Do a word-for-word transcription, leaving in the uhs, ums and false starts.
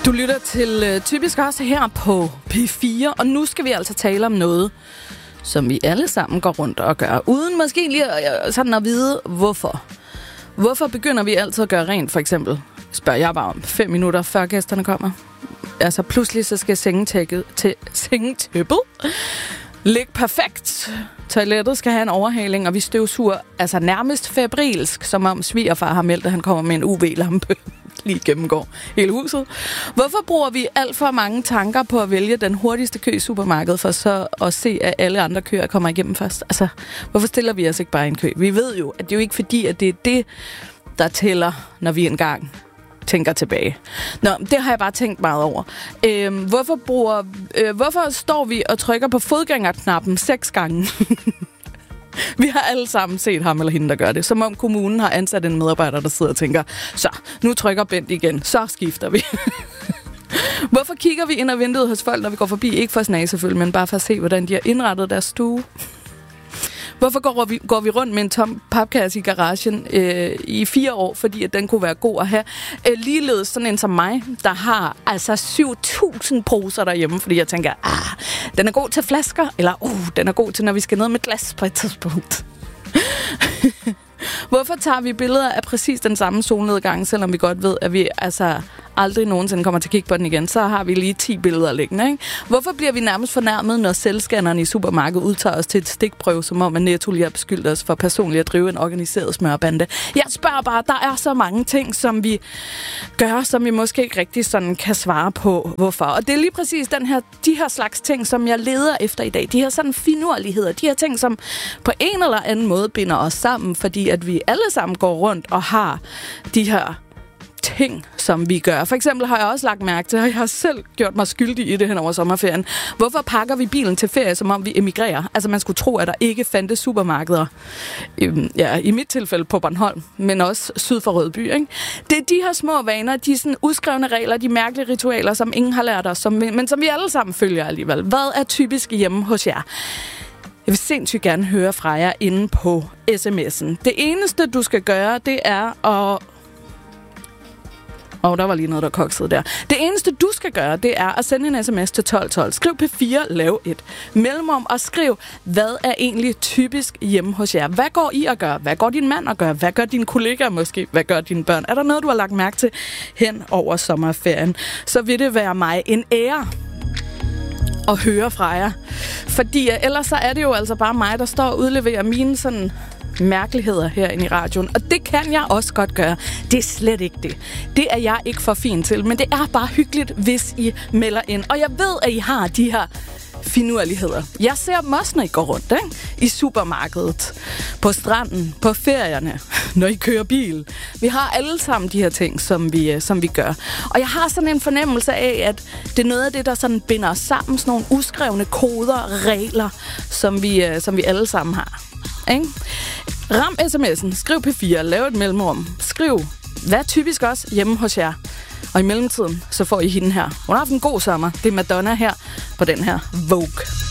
Du lytter til uh, Typisk også her på P fire, og nu skal vi altså tale om noget, som vi alle sammen går rundt og gør, uden måske lige uh, sådan at vide, hvorfor. Hvorfor begynder vi altid at gøre rent, for eksempel? Spørger jeg bare om fem minutter, før gæsterne kommer. Altså pludselig så skal sengetæppet til sengetæppet ligge perfekt. Toilettet skal have en overhaling, og vi støvsuger altså nærmest febrilsk, som om svigerfar har meldt, at han kommer med en U V-lampe. Lige gennemgår hele huset. Hvorfor bruger vi alt for mange tanker på at vælge den hurtigste kø i supermarkedet, for så at se, at alle andre køer kommer igennem først? Altså, hvorfor stiller vi os ikke bare i en kø? Vi ved jo, at det er jo ikke fordi, at det er det, der tæller, når vi engang tænker tilbage. Nå, det har jeg bare tænkt meget over. Øhm, hvorfor, bruger, øh, hvorfor står vi og trykker på fodgængerknappen seks gange? Vi har alle sammen set ham eller hende, der gør det. Som om kommunen har ansat en medarbejder, der sidder og tænker, så, nu trykker Bent igen, så skifter vi. Hvorfor kigger vi ind ad vinduet hos folk, når vi går forbi? Ikke for at snage selvfølgelig, men bare for at se, hvordan de har indrettet deres stue. Hvorfor går vi, går vi rundt med en tom papkasse i garagen øh, i fire år, fordi at den kunne være god at have? Øh, ligeledes sådan en som mig, der har altså syv tusind poser derhjemme, fordi jeg tænker, ah, den er god til flasker, eller uh, den er god til, når vi skal ned med glas på et tidspunkt. Hvorfor tager vi billeder af præcis den samme solnedgang, selvom vi godt ved, at vi altså aldrig nogensinde kommer til at kigge på den igen? Så har vi lige ti billeder liggende, ikke? Hvorfor bliver vi nærmest fornærmet, når selvscanneren i supermarkedet udtager os til et stikprøve, som om at Netto lige har beskyldt os for personligt at drive en organiseret smørbande? Jeg spørger bare, der er så mange ting, som vi gør, som vi måske ikke rigtig sådan kan svare på, hvorfor. Og det er lige præcis den her, de her slags ting, som jeg leder efter i dag. De her sådan finurligheder, de her ting, som på en eller anden måde binder os sammen, fordi at vi alle sammen går rundt og har de her ting, som vi gør. For eksempel har jeg også lagt mærke til, og jeg har selv gjort mig skyldig i det hen over sommerferien. Hvorfor pakker vi bilen til ferie, som om vi emigrerer? Altså man skulle tro, at der ikke fandtes supermarkeder. Øhm, ja, i mit tilfælde på Bornholm, men også syd for Rødby, ikke? Det er de her små vaner, de sådan uskrevne regler, de mærkelige ritualer, som ingen har lært os, som, men som vi alle sammen følger alligevel. Hvad er typisk hjemme hos jer? Jeg vil sindssygt gerne høre fra jer inde på sms'en. Det eneste, du skal gøre, det er at... Åh, oh, der var lige noget, der koksede der. Det eneste, du skal gøre, det er at sende en sms til tolv tolv. Skriv P fire, lav et mellemrum og skriv, hvad er egentlig typisk hjemme hos jer? Hvad går I at gøre? Hvad går din mand at gøre? Hvad gør dine kollegaer måske? Hvad gør dine børn? Er der noget, du har lagt mærke til hen over sommerferien? Så vil det være mig en ære at høre fra jer. Fordi ellers så er det jo altså bare mig, der står og udleverer mine sådan mærkeligheder herinde i radioen. Og det kan jeg også godt gøre. Det er slet ikke det. Det er jeg ikke for fin til. Men det er bare hyggeligt, hvis I melder ind. Og jeg ved, at I har de her finurligheder. Jeg ser dem også, når I går rundt, ikke? I supermarkedet, på stranden, på ferierne, når I kører bil. Vi har alle sammen de her ting, som vi, som vi gør. Og jeg har sådan en fornemmelse af, at det er noget af det, der sådan binder os sammen. Sådan nogle uskrevne koder, regler, som vi, som vi alle sammen har. Ikke? Ram sms'en, skriv P fire, lav et mellemrum, skriv, hvad er typisk også hjemme hos jer? Og i mellemtiden, så får I hende her. Hun har haft en god sommer. Det er Madonna her på den her Vogue.